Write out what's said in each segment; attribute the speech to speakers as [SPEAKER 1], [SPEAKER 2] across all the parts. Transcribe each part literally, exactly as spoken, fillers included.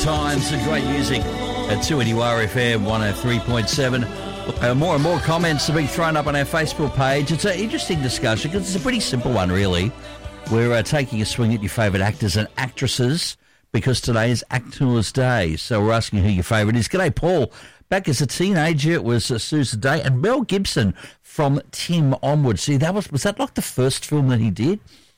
[SPEAKER 1] times and great music at two N U R F M one oh three point seven. Uh, more and more comments are being thrown up on our Facebook page. It's an interesting discussion because it's a pretty simple one, really. We're uh, taking a swing at your favourite actors and actresses because today is Actors Day. So we're asking who your favourite is. G'day, Paul. Back as a teenager, it was uh, Susan Day and Mel Gibson from Tim onwards. See, that was was that like the first film that he did?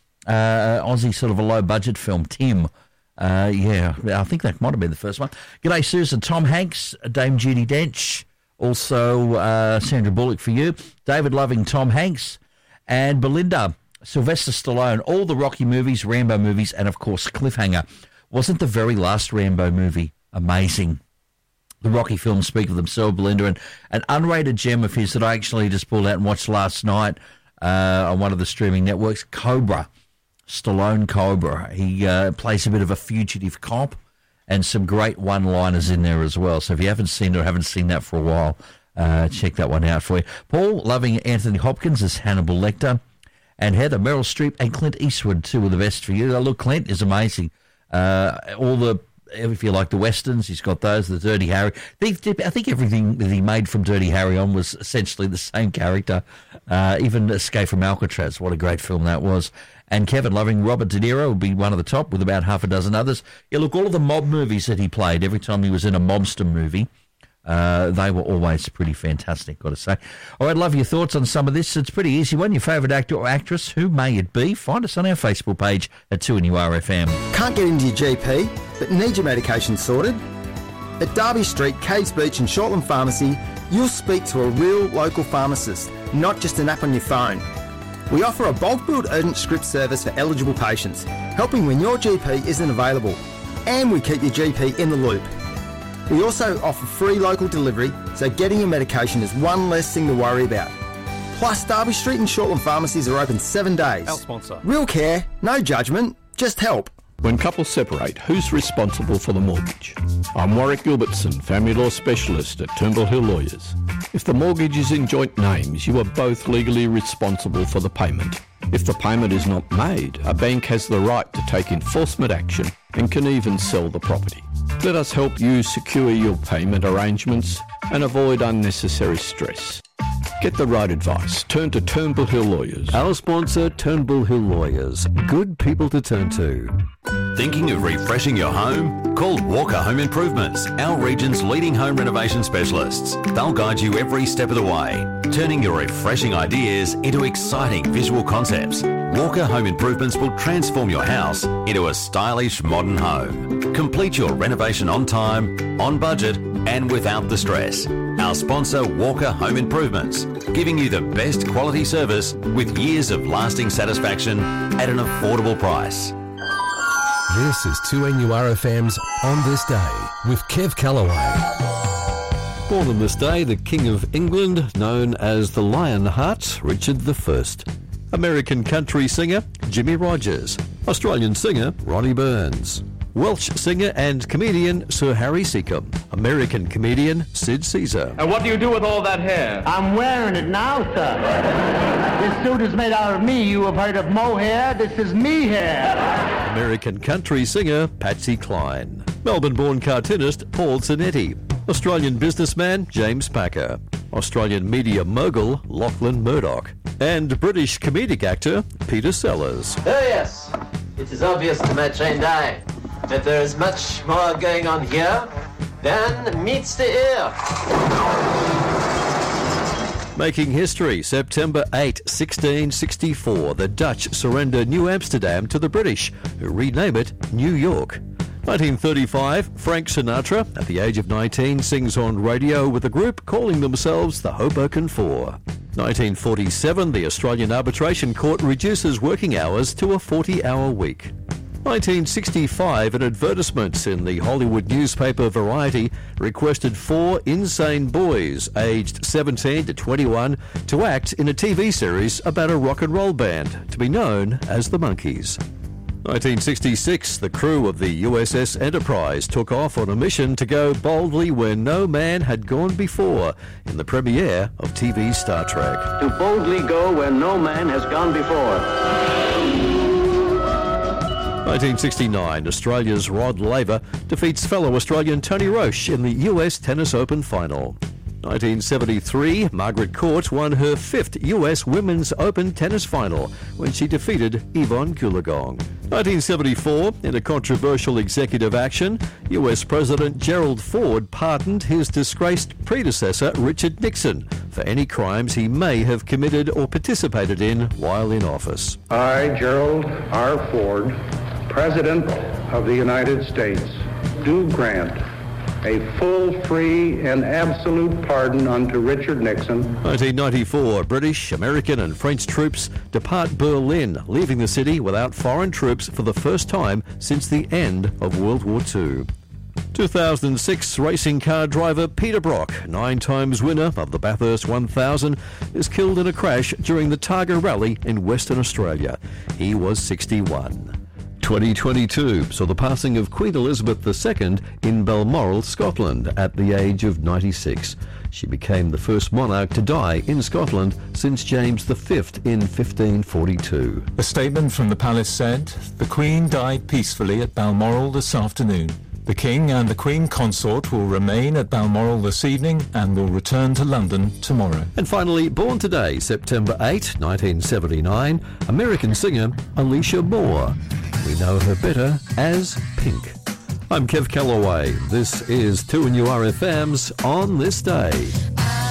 [SPEAKER 1] Uh, Aussie sort of a low-budget film, Tim. Uh, yeah, I think that might have been the first one. G'day, Susan. Tom Hanks, Dame Judi Dench, also uh, Sandra Bullock for you. David loving Tom Hanks, and Belinda, Sylvester Stallone, all the Rocky movies, Rambo movies, and, of course, Cliffhanger. Wasn't the very last Rambo movie amazing? The Rocky films speak of themselves, Belinda, and an unrated gem of his that I actually just pulled out and watched last night uh, on one of the streaming networks, Cobra. Stallone Cobra. He uh, plays a bit of a fugitive cop and some great one-liners in there as well. So if you haven't seen it or haven't seen that for a while, uh, check that one out for you. Paul, loving Anthony Hopkins as Hannibal Lecter. And Heather, Meryl Streep and Clint Eastwood, two of the best for you. Oh, look, Clint is amazing. Uh, all the, if you like the Westerns, he's got those, the Dirty Harry. They, I think everything that he made from Dirty Harry on was essentially the same character. Uh, even Escape from Alcatraz, what a great film that was. And Kevin loving Robert De Niro will be one of the top with about half a dozen others. Yeah, look, all of the mob movies that he played, every time he was in a mobster movie, uh, they were always pretty fantastic, got to say. All right, love your thoughts on some of this. It's a pretty easy one. Your favourite actor or actress, who may it be? Find us on our Facebook page at two N U R F M.
[SPEAKER 2] Can't get into your G P, but need your medication sorted? At Derby Street, Caves Beach and Shortland Pharmacy, you'll speak to a real local pharmacist, not just an app on your phone. We offer a bulk billed urgent script service for eligible patients, helping when your G P isn't available. And we keep your G P in the loop. We also offer free local delivery, so getting your medication is one less thing to worry about. Plus, Derby Street and Shortland pharmacies are open seven days.
[SPEAKER 3] Our sponsor.
[SPEAKER 2] Real care, no judgment, just help.
[SPEAKER 4] When couples separate, who's responsible for the mortgage? I'm Warwick Gilbertson, family law specialist at Turnbull Hill Lawyers. If the mortgage is in joint names, you are both legally responsible for the payment. If the payment is not made, a bank has the right to take enforcement action and can even sell the property. Let us help you secure your payment arrangements and avoid unnecessary stress. Get the right advice. Turn to Turnbull Hill Lawyers.
[SPEAKER 5] Our sponsor, Turnbull Hill Lawyers. Good people to turn to.
[SPEAKER 6] Thinking of refreshing your home? Call Walker Home Improvements, our region's leading home renovation specialists. They'll guide you every step of the way, turning your refreshing ideas into exciting visual concepts. Walker Home Improvements will transform your house into a stylish modern home. Complete your renovation on time, on budget, and without the stress. Our sponsor, Walker Home Improvements, giving you the best quality service with years of lasting satisfaction at an affordable price.
[SPEAKER 7] This is two N U R F M's On This Day with Kev Callaway.
[SPEAKER 5] Born on this day, the King of England, known as the Lionheart, Richard the First. American country singer, Jimmy Rogers. Australian singer, Ronnie Burns. Welsh singer and comedian, Sir Harry Seacombe. American comedian, Sid Caesar.
[SPEAKER 8] And what do you do with all that hair?
[SPEAKER 9] I'm wearing it now, sir. This suit is made out of me. You have heard of mohair. This is me hair.
[SPEAKER 5] American country singer, Patsy Cline. Melbourne-born cartoonist, Paul Zanetti. Australian businessman, James Packer. Australian media mogul, Lachlan Murdoch. And British comedic actor, Peter Sellers.
[SPEAKER 10] Oh yes, it is obvious to my trained eye that there is much more going on here than meets the ear.
[SPEAKER 5] Making history, September eighth, sixteen sixty-four, the Dutch surrender New Amsterdam to the British, who rename it New York. nineteen thirty-five, Frank Sinatra, at the age of nineteen, sings on radio with a group calling themselves the Hoboken Four. nineteen forty-seven, the Australian Arbitration Court reduces working hours to a forty-hour week. nineteen sixty-five, an advertisement in the Hollywood newspaper Variety requested four insane boys aged seventeen to twenty-one to act in a T V series about a rock and roll band to be known as the Monkees. nineteen sixty-six, the crew of the U S S Enterprise took off on a mission to go boldly where no man had gone before in the premiere of T V Star Trek.
[SPEAKER 9] To boldly go where no man has gone before.
[SPEAKER 5] nineteen sixty-nine, Australia's Rod Laver defeats fellow Australian Tony Roche in the U S Tennis Open final. nineteen seventy-three, Margaret Court won her fifth U S Women's Open tennis final when she defeated Yvonne Goolagong. nineteen seventy-four, in a controversial executive action, U S President Gerald Ford pardoned his disgraced predecessor Richard Nixon for any crimes he may have committed or participated in while in office.
[SPEAKER 3] I, Gerald R. Ford, President of the United States, do grant a full, free, and absolute pardon unto Richard Nixon.
[SPEAKER 5] nineteen ninety-four, British, American and French troops depart Berlin, leaving the city without foreign troops for the first time since the end of World War Two. two thousand six, racing car driver Peter Brock, nine times winner of the Bathurst one thousand, is killed in a crash during the Targa Rally in Western Australia. He was sixty-one. twenty twenty-two saw the passing of Queen Elizabeth the Second in Balmoral, Scotland, at the age of ninety-six. She became the first monarch to die in Scotland since James the Fifth in fifteen forty-two.
[SPEAKER 11] A statement from the palace said, "The Queen died peacefully at Balmoral this afternoon. The King and the Queen Consort will remain at Balmoral this evening and will return to London tomorrow."
[SPEAKER 5] And finally, born today, September eighth, nineteen seventy-nine, American singer Alicia Moore. We know her better as Pink. I'm Kev Calloway. This is two N U R F M's On This Day.